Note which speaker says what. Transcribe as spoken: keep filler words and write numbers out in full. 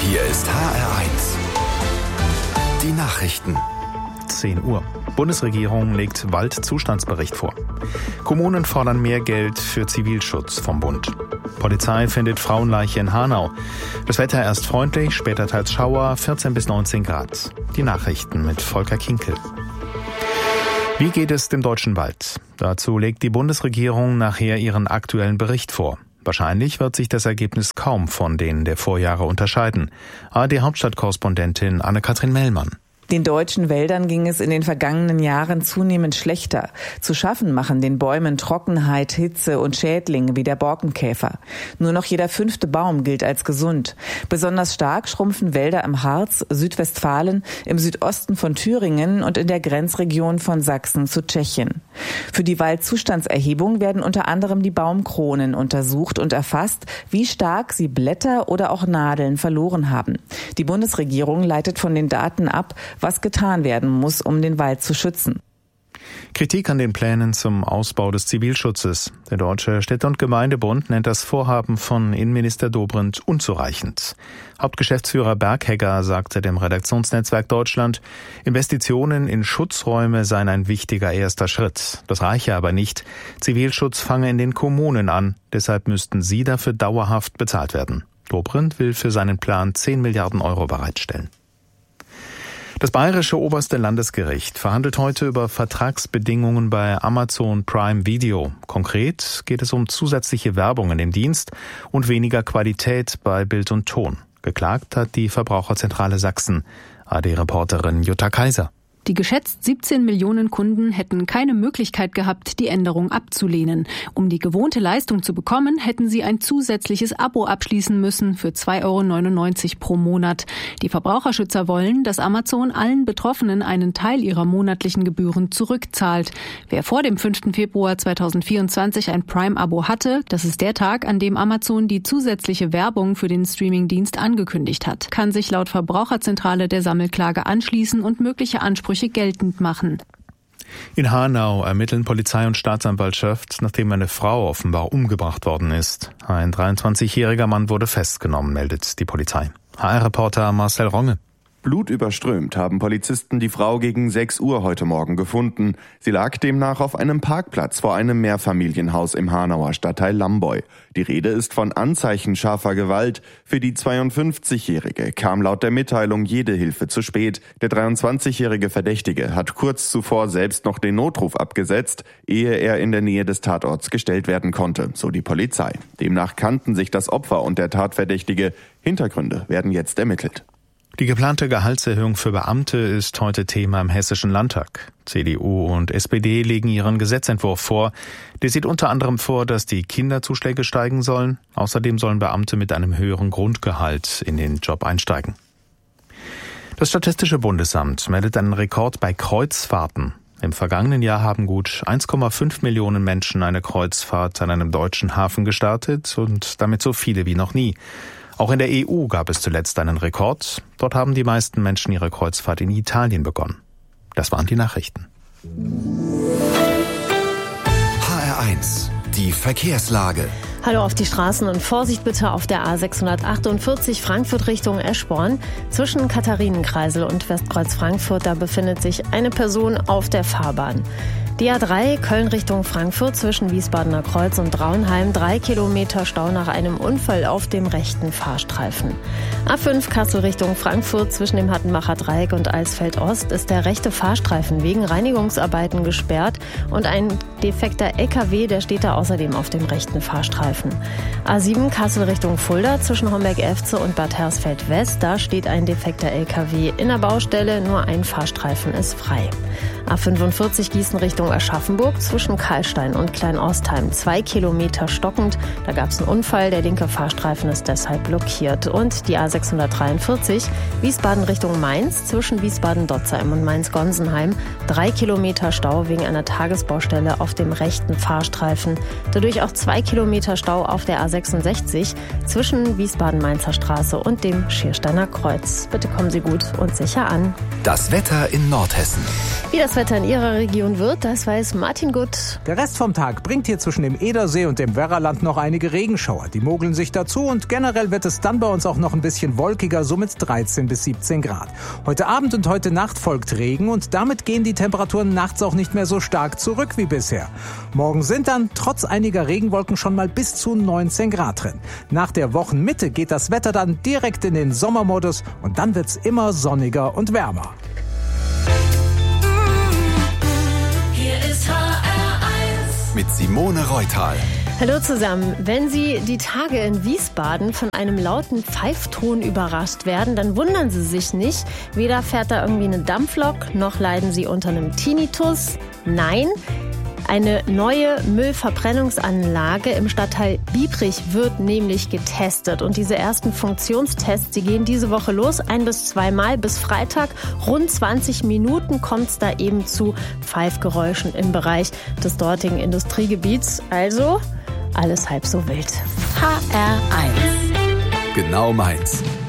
Speaker 1: Hier ist H R eins. Die Nachrichten.
Speaker 2: zehn Uhr. Bundesregierung legt Waldzustandsbericht vor. Kommunen fordern mehr Geld für Zivilschutz vom Bund. Polizei findet Frauenleiche in Hanau. Das Wetter erst freundlich, später teils Schauer, vierzehn bis neunzehn Grad. Die Nachrichten mit Volker Kinkel. Wie geht es dem deutschen Wald? Dazu legt die Bundesregierung nachher ihren aktuellen Bericht vor. Wahrscheinlich wird sich das Ergebnis kaum von denen der Vorjahre unterscheiden. A R D-Hauptstadtkorrespondentin Anne-Kathrin Mellmann.
Speaker 3: Den deutschen Wäldern ging es in den vergangenen Jahren zunehmend schlechter. Zu schaffen machen den Bäumen Trockenheit, Hitze und Schädlinge wie der Borkenkäfer. Nur noch jeder fünfte Baum gilt als gesund. Besonders stark schrumpfen Wälder im Harz, Südwestfalen, im Südosten von Thüringen und in der Grenzregion von Sachsen zu Tschechien. Für die Waldzustandserhebung werden unter anderem die Baumkronen untersucht und erfasst, wie stark sie Blätter oder auch Nadeln verloren haben. Die Bundesregierung leitet von den Daten ab, was getan werden muss, um den Wald zu schützen.
Speaker 2: Kritik an den Plänen zum Ausbau des Zivilschutzes. Der Deutsche Städte- und Gemeindebund nennt das Vorhaben von Innenminister Dobrindt unzureichend. Hauptgeschäftsführer Berghegger sagte dem Redaktionsnetzwerk Deutschland, Investitionen in Schutzräume seien ein wichtiger erster Schritt. Das reiche aber nicht. Zivilschutz fange in den Kommunen an. Deshalb müssten sie dafür dauerhaft bezahlt werden. Dobrindt will für seinen Plan zehn Milliarden Euro bereitstellen. Das Bayerische Oberste Landesgericht verhandelt heute über Vertragsbedingungen bei Amazon Prime Video. Konkret geht es um zusätzliche Werbung in dem Dienst und weniger Qualität bei Bild und Ton. Geklagt hat die Verbraucherzentrale Sachsen. A R D-Reporterin Jutta Kaiser.
Speaker 4: Die geschätzt siebzehn Millionen Kunden hätten keine Möglichkeit gehabt, die Änderung abzulehnen. Um die gewohnte Leistung zu bekommen, hätten sie ein zusätzliches Abo abschließen müssen für zwei Euro neunundneunzig pro Monat. Die Verbraucherschützer wollen, dass Amazon allen Betroffenen einen Teil ihrer monatlichen Gebühren zurückzahlt. Wer vor dem fünften Februar zweitausendvierundzwanzig ein Prime-Abo hatte, das ist der Tag, an dem Amazon die zusätzliche Werbung für den Streamingdienst angekündigt hat, kann sich laut Verbraucherzentrale der Sammelklage anschließen und mögliche Ansprüche geltend machen.
Speaker 2: In Hanau ermitteln Polizei und Staatsanwaltschaft, nachdem eine Frau offenbar umgebracht worden ist. Ein dreiundzwanzigjähriger Mann wurde festgenommen, meldet die Polizei. H R-Reporter Marcel Ronge.
Speaker 5: Blutüberströmt haben Polizisten die Frau gegen sechs Uhr heute Morgen gefunden. Sie lag demnach auf einem Parkplatz vor einem Mehrfamilienhaus im Hanauer Stadtteil Lamboy. Die Rede ist von Anzeichen scharfer Gewalt. Für die zweiundfünfzigjährige kam laut der Mitteilung jede Hilfe zu spät. Der dreiundzwanzigjährige Verdächtige hat kurz zuvor selbst noch den Notruf abgesetzt, ehe er in der Nähe des Tatorts gestellt werden konnte, so die Polizei. Demnach kannten sich das Opfer und der Tatverdächtige. Hintergründe werden jetzt ermittelt.
Speaker 2: Die geplante Gehaltserhöhung für Beamte ist heute Thema im Hessischen Landtag. C D U und S P D legen ihren Gesetzentwurf vor. Der sieht unter anderem vor, dass die Kinderzuschläge steigen sollen. Außerdem sollen Beamte mit einem höheren Grundgehalt in den Job einsteigen. Das Statistische Bundesamt meldet einen Rekord bei Kreuzfahrten. Im vergangenen Jahr haben gut eins Komma fünf Millionen Menschen eine Kreuzfahrt an einem deutschen Hafen gestartet und damit so viele wie noch nie. Auch in der E U gab es zuletzt einen Rekord. Dort haben die meisten Menschen ihre Kreuzfahrt in Italien begonnen. Das waren die Nachrichten.
Speaker 1: H R eins, die Verkehrslage.
Speaker 6: Hallo auf die Straßen und Vorsicht bitte auf der A sechshundertachtundvierzig Frankfurt Richtung Eschborn. Zwischen Katharinenkreisel und Westkreuz Frankfurt, da befindet sich eine Person auf der Fahrbahn. Die A drei Köln Richtung Frankfurt zwischen Wiesbadener Kreuz und Braunheim, drei Kilometer Stau nach einem Unfall auf dem rechten Fahrstreifen. A fünf Kassel Richtung Frankfurt zwischen dem Hattenbacher Dreieck und Eisfeld Ost ist der rechte Fahrstreifen wegen Reinigungsarbeiten gesperrt und ein defekter L K W, der steht da außerdem auf dem rechten Fahrstreifen. A sieben Kassel Richtung Fulda zwischen Homberg-Efze und Bad Hersfeld West, da steht ein defekter L K W in der Baustelle, nur ein Fahrstreifen ist frei. A fünfundvierzig Gießen Richtung Aschaffenburg zwischen Karlstein und Kleinostheim. Zwei Kilometer stockend. Da gab es einen Unfall. Der linke Fahrstreifen ist deshalb blockiert. Und die A sechshundertdreiundvierzig Wiesbaden Richtung Mainz zwischen Wiesbaden-Dotzheim und Mainz-Gonsenheim. Drei Kilometer Stau wegen einer Tagesbaustelle auf dem rechten Fahrstreifen. Dadurch auch zwei Kilometer Stau auf der A sechsundsechzig zwischen Wiesbaden-Mainzer Straße und dem Schiersteiner Kreuz. Bitte kommen Sie gut und sicher an.
Speaker 1: Das Wetter in Nordhessen.
Speaker 6: Wie das Wetter in Ihrer Region wird, das weiß Martin Gutt.
Speaker 7: Der Rest vom Tag bringt hier zwischen dem Edersee und dem Werraland noch einige Regenschauer. Die mogeln sich dazu und generell wird es dann bei uns auch noch ein bisschen wolkiger, so mit dreizehn bis siebzehn Grad. Heute Abend und heute Nacht folgt Regen und damit gehen die Temperaturen nachts auch nicht mehr so stark zurück wie bisher. Morgen sind dann trotz einiger Regenwolken schon mal bis zu neunzehn Grad drin. Nach der Wochenmitte geht das Wetter dann direkt in den Sommermodus und dann wird's immer sonniger und wärmer.
Speaker 1: Hier ist H R eins mit Simone Reutal.
Speaker 6: Hallo zusammen. Wenn Sie die Tage in Wiesbaden von einem lauten Pfeifton überrascht werden, dann wundern Sie sich nicht. Weder fährt da irgendwie eine Dampflok, noch leiden Sie unter einem Tinnitus. Nein, eine neue Müllverbrennungsanlage im Stadtteil Biebrich wird nämlich getestet. Und diese ersten Funktionstests, die gehen diese Woche los, ein bis zweimal bis Freitag. Rund zwanzig Minuten kommt es da eben zu Pfeifgeräuschen im Bereich des dortigen Industriegebiets. Also alles halb so wild. H R eins.
Speaker 1: Genau meins.